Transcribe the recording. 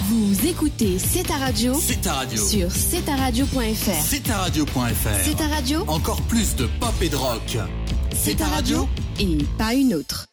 Vous écoutez C'est ta radio. C'est ta radio. Sur cetaradio.fr. C'est ta radio.fr. C'est ta radio. Encore plus de pop et de rock. C'est ta radio et pas une autre.